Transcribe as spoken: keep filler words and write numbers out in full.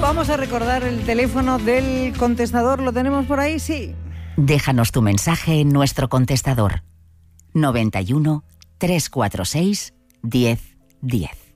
vamos a recordar el teléfono del contestador. ¿Lo tenemos por ahí? Sí. Déjanos tu mensaje en nuestro contestador. noventa y uno, trescientos cuarenta y seis, diez, diez.